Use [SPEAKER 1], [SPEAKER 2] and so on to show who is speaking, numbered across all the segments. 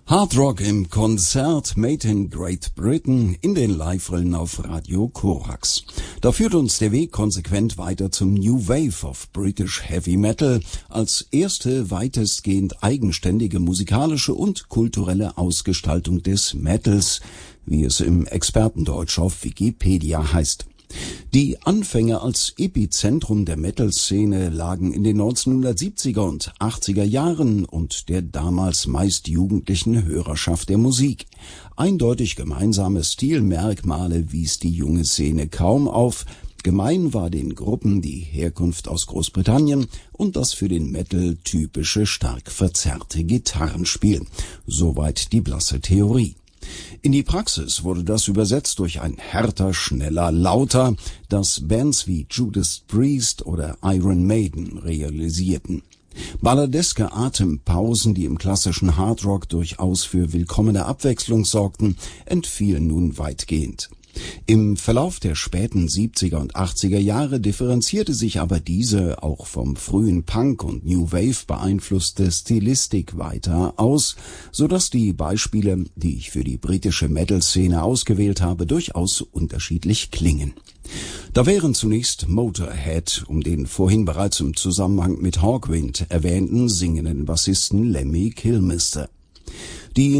[SPEAKER 1] Hard Rock im Konzert Made in Great Britain in den Live-Rillen auf Radio Korax. Da führt uns der Weg konsequent weiter zum New Wave of British Heavy Metal als erste weitestgehend eigenständige musikalische und kulturelle Ausgestaltung des Metals, wie es im Expertendeutsch auf Wikipedia heißt. Die Anfänge als Epizentrum der Metal-Szene lagen in den 1970er und 80er Jahren und der damals meist jugendlichen Hörerschaft der Musik. Eindeutig gemeinsame Stilmerkmale wies die junge Szene kaum auf. Gemein war den Gruppen die Herkunft aus Großbritannien und das für den Metal typische stark verzerrte Gitarrenspiel. Soweit die blasse Theorie. In die Praxis wurde das übersetzt durch ein härter, schneller, lauter, das Bands wie Judas Priest oder Iron Maiden realisierten. Balladeske Atempausen, die im klassischen Hardrock durchaus für willkommene Abwechslung sorgten, entfielen nun weitgehend. Im Verlauf der späten 70er und 80er Jahre differenzierte sich aber diese auch vom frühen Punk und New Wave beeinflusste Stilistik weiter aus, so dass die Beispiele, die ich für die britische Metal-Szene ausgewählt habe, durchaus unterschiedlich klingen. Da wären zunächst Motorhead, um den vorhin bereits im Zusammenhang mit Hawkwind erwähnten singenden Bassisten Lemmy Kilmister. Die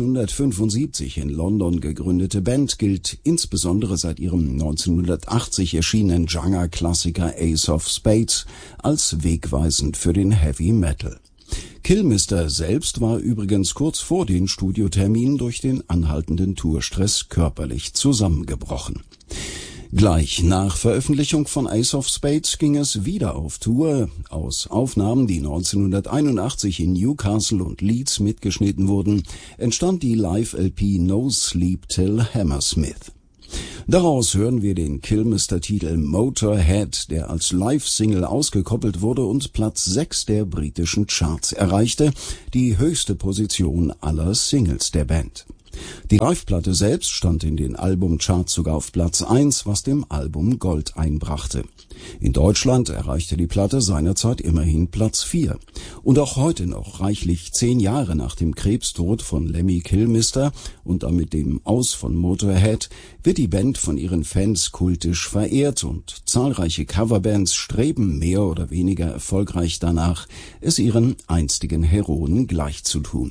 [SPEAKER 1] 1975 in London gegründete Band gilt insbesondere seit ihrem 1980 erschienenen Genre-Klassiker Ace of Spades als wegweisend für den Heavy Metal. Kilmister selbst war übrigens kurz vor den Studioterminen durch den anhaltenden Tourstress körperlich zusammengebrochen. Gleich nach Veröffentlichung von Ace of Spades ging es wieder auf Tour. Aus Aufnahmen, die 1981 in Newcastle und Leeds mitgeschnitten wurden, entstand die Live-LP No Sleep Till Hammersmith. Daraus hören wir den Kilmister-Titel Motorhead, der als Live-Single ausgekoppelt wurde und Platz 6 der britischen Charts erreichte, die höchste Position aller Singles der Band. Die Live-Platte selbst stand in den Albumcharts sogar auf Platz 1, was dem Album Gold einbrachte. In Deutschland erreichte die Platte seinerzeit immerhin Platz 4. Und auch heute noch, reichlich 10 Jahre nach dem Krebstod von Lemmy Kilmister und damit dem Aus von Motorhead, wird die Band von ihren Fans kultisch verehrt und zahlreiche Coverbands streben mehr oder weniger erfolgreich danach, es ihren einstigen Heroen gleichzutun.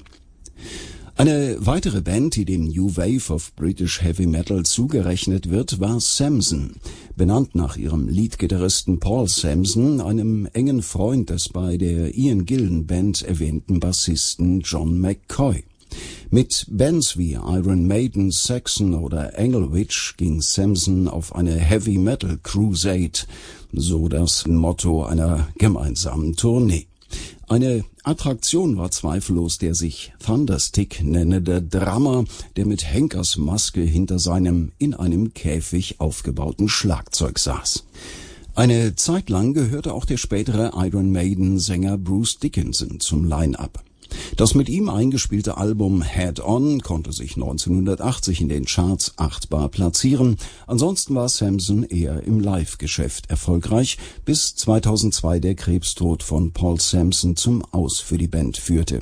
[SPEAKER 1] Eine weitere Band, die dem New Wave of British Heavy Metal zugerechnet wird, war Samson, benannt nach ihrem Leadgitarristen Paul Samson, einem engen Freund des bei der Ian Gillan Band erwähnten Bassisten John McCoy. Mit Bands wie Iron Maiden, Saxon oder Engelwitch ging Samson auf eine Heavy Metal Crusade, so das Motto einer gemeinsamen Tournee. Eine Attraktion war zweifellos der sich Thunderstick nennende Drummer, der mit Henkersmaske hinter seinem in einem Käfig aufgebauten Schlagzeug saß. Eine Zeit lang gehörte auch der spätere Iron Maiden-Sänger Bruce Dickinson zum Line-Up. Das mit ihm eingespielte Album Head On konnte sich 1980 in den Charts achtbar platzieren. Ansonsten war Samson eher im Live-Geschäft erfolgreich, bis 2002 der Krebstod von Paul Samson zum Aus für die Band führte.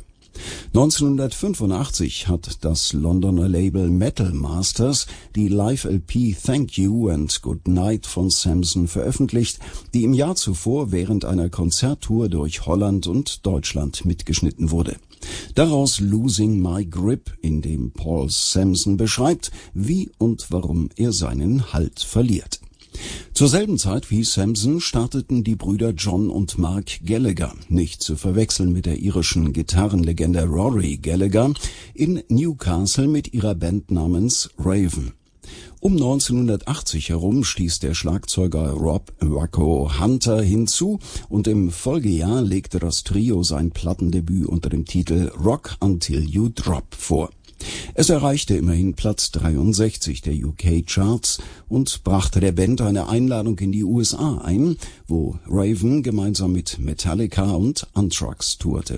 [SPEAKER 1] 1985 hat das Londoner Label Metal Masters die Live-LP Thank You and Good Night von Samson veröffentlicht, die im Jahr zuvor während einer Konzerttour durch Holland und Deutschland mitgeschnitten wurde. Daraus Losing My Grip, in dem Paul Samson beschreibt, wie und warum er seinen Halt verliert. Zur selben Zeit wie Samson starteten die Brüder John und Mark Gallagher, nicht zu verwechseln mit der irischen Gitarrenlegende Rory Gallagher, in Newcastle mit ihrer Band namens Raven. Um 1980 herum stieß der Schlagzeuger Rob Wacko Hunter hinzu und im Folgejahr legte das Trio sein Plattendebüt unter dem Titel Rock Until You Drop vor. Es erreichte immerhin Platz 63 der UK-Charts und brachte der Band eine Einladung in die USA ein, wo Raven gemeinsam mit Metallica und Anthrax tourte.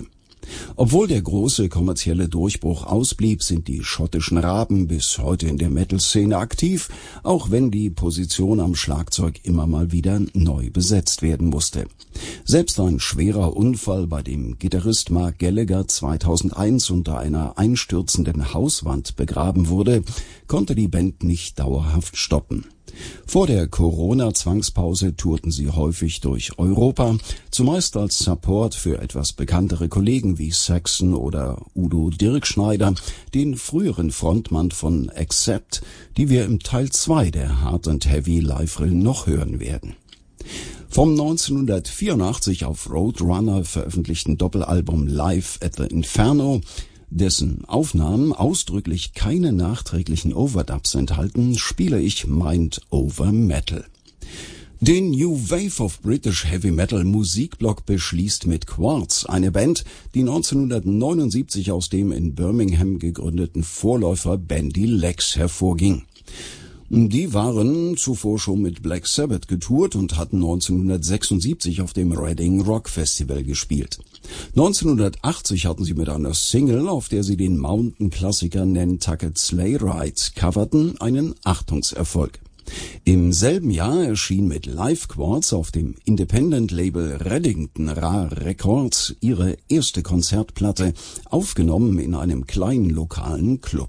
[SPEAKER 1] Obwohl der große kommerzielle Durchbruch ausblieb, sind die schottischen Raben bis heute in der Metal-Szene aktiv, auch wenn die Position am Schlagzeug immer mal wieder neu besetzt werden musste. Selbst ein schwerer Unfall, bei dem Gitarrist Mark Gallagher 2001 unter einer einstürzenden Hauswand begraben wurde, konnte die Band nicht dauerhaft stoppen. Vor der Corona-Zwangspause tourten sie häufig durch Europa, zumeist als Support für etwas bekanntere Kollegen wie Saxon oder Udo Dirkschneider, den früheren Frontmann von Accept, die wir im Teil 2 der Hard and Heavy Live-Rill noch hören werden. Vom 1984 auf Roadrunner veröffentlichten Doppelalbum Live at the Inferno, dessen Aufnahmen ausdrücklich keine nachträglichen Overdubs enthalten, spiele ich Mind Over Metal. Den New Wave of British Heavy Metal Musikblock beschließt mit Quartz, eine Band, die 1979 aus dem in Birmingham gegründeten Vorläufer Bandy Legs hervorging. Die waren zuvor schon mit Black Sabbath getourt und hatten 1976 auf dem Reading Rock Festival gespielt. 1980 hatten sie mit einer Single, auf der sie den Mountain-Klassiker Nantucket Sleigh Ride coverten, einen Achtungserfolg. Im selben Jahr erschien mit Live Quartz auf dem Independent-Label Reddington Ra Records ihre erste Konzertplatte, aufgenommen in einem kleinen lokalen Club.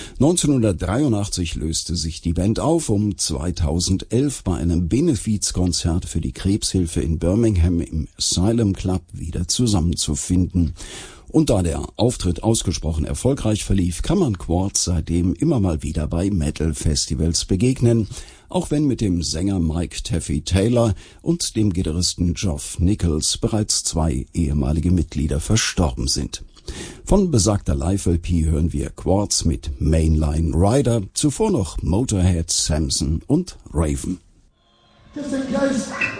[SPEAKER 1] 1983 löste sich die Band auf, um 2011 bei einem Benefizkonzert für die Krebshilfe in Birmingham im Asylum Club wieder zusammenzufinden. Und da der Auftritt ausgesprochen erfolgreich verlief, kann man Quartz seitdem immer mal wieder bei Metal-Festivals begegnen, auch wenn mit dem Sänger Mike Taffy Taylor und dem Gitarristen Geoff Nichols bereits 2 ehemalige Mitglieder verstorben sind. Von besagter Live-LP hören wir Quartz mit Mainline Rider, zuvor noch Motorhead, Samson und Raven.